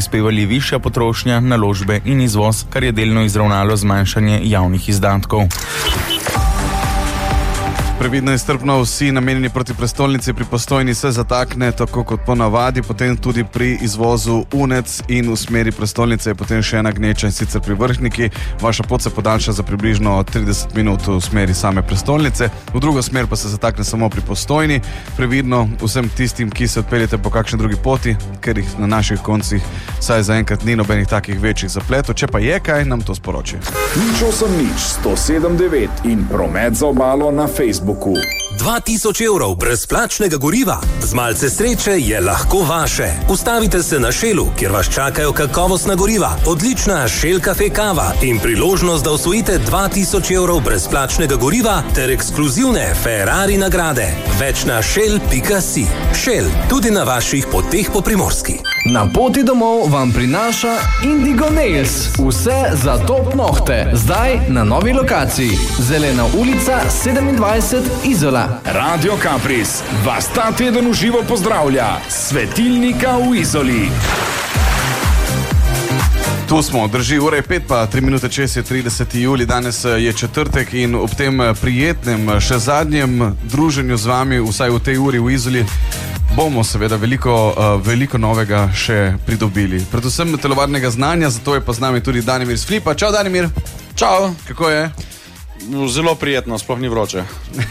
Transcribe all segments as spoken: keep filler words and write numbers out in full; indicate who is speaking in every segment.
Speaker 1: prispevali višja potrošnja, naložbe in izvoz, kar je delno izravnalo zmanjšanje javnih izdatkov.
Speaker 2: Previdno in strpno vsi namenjeni proti prestolnici pri Postojni se zatakne, tako kot ponavadi, potem tudi pri izvozu Unec in v smeri prestolnice je potem še ena gneča in sicer pri Vrhniki. Vaša pot se podaljša za približno trideset minut v smeri same prestolnice, v drugo smer pa se zatakne samo pri Postojni. Previdno vsem tistim, ki se odpeljete po kakšni drugi poti, ker jih na naših koncih saj zaenkrat ni nobenih takih večjih zapletov. Če pa je kaj, nam to sporoči.
Speaker 3: nič osem nič sto sedem devet in promet za obalo na Facebooku.
Speaker 4: dva tisoč evrov brezplačnega goriva. Z malce sreče je lahko vaše. Ustavite se na Shellu, kjer vas čakajo kakovostna goriva, odlična Shell Cafe kava in priložnost, da osvojite dva tisoč evrov brezplačnega goriva ter ekskluzivne Ferrari nagrade. Več na shell pika si. Shell, tudi na vaših poteh po Primorski.
Speaker 5: Na poti domov vam prinaša Indigo Nails. Vse za top nohte. Zdaj na novi lokaciji. Zelena ulica sedemindvajset Izola.
Speaker 3: Radio Kapris vas ta teden v živo pozdravlja. Svetilnika v Izoli.
Speaker 2: Tu smo, drži, ura je pet pa tri minute čez je trideseti julij, danes je četrtek in ob tem prijetnem, še zadnjem druženju z vami, vsaj v tej uri v Izoli, bomo seveda veliko, veliko novega še pridobili. Predvsem telovadnega znanja, zato je pa z nami tudi Danimir iz Flipa. Čau, Danimir.
Speaker 6: Čau.
Speaker 2: Kako je?
Speaker 6: Zelo prijetno, sploh ni vroče.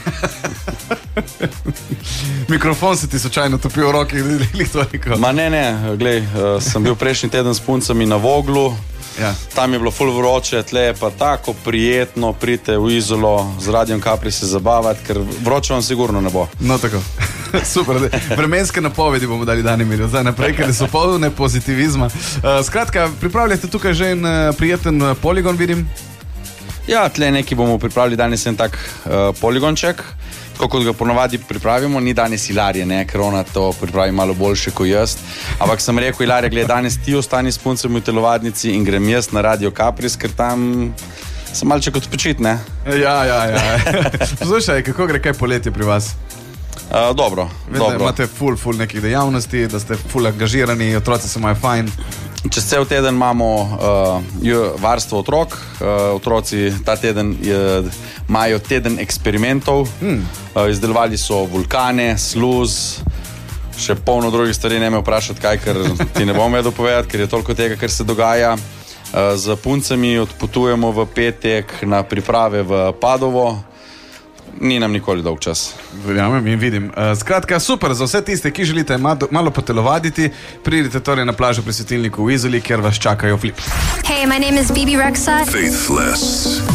Speaker 2: Mikrofon se ti slučajno topi v roki, glih toliko.
Speaker 6: Ma ne, ne, glej, uh, sem bil prejšnji teden s puncami na Voglu, ja. Tam je bilo ful vroče, tle je pa tako prijetno, pridite v Izolo z Radiom Kapri se zabavati, ker vroče vam sigurno ne bo.
Speaker 2: No tako, super, vremenske napovedi bomo dali Danimirju, zdaj naprej, ker so polne pozitivizma. Uh, skratka, pripravljate tukaj že en uh, prijeten uh, poligon, vidim?
Speaker 6: Ja, tle neki bomo pripravili danes en tak uh, poligonček, tako kot ga ponovadi pripravimo, ni danes Ilarije, ne, ker ona to pripravi malo boljše kot jaz, ampak sem rekel, Ilarija, gled, danes ti ostani s puncem v telovadnici in grem jaz na Radio Kapris, ker tam sem malček odpočit, ne?
Speaker 2: Ja, ja, ja. Poslušaj, kako gre kaj poletje pri vas?
Speaker 6: Uh, dobro,
Speaker 2: Vede,
Speaker 6: dobro.
Speaker 2: Imate ful, ful nekih dejavnosti, da ste ful angažirani, otroci se imajo fajn.
Speaker 6: Čez cel teden imamo uh, varstvo otrok, uh, otroci ta teden imajo teden eksperimentov, hmm. uh, izdelovali so vulkane, sluz, še polno drugih stvari, ne me vprašati kaj, ker ti ne bom vedel povedati, ker je toliko tega, kar se dogaja. Uh, z puncami odpotujemo v petek na priprave v Padovo. Ni nam nikoli dolg čas.
Speaker 2: Verjamem in vidim. Uh, skratka, super, za vse tiste, ki želite malo, malo potelovaditi, pridite torej na plažo pri Svetilniku v Izoli, kjer vas čakajo Flip.
Speaker 7: Hey, my name is Bibi Rexha.
Speaker 8: Faithless.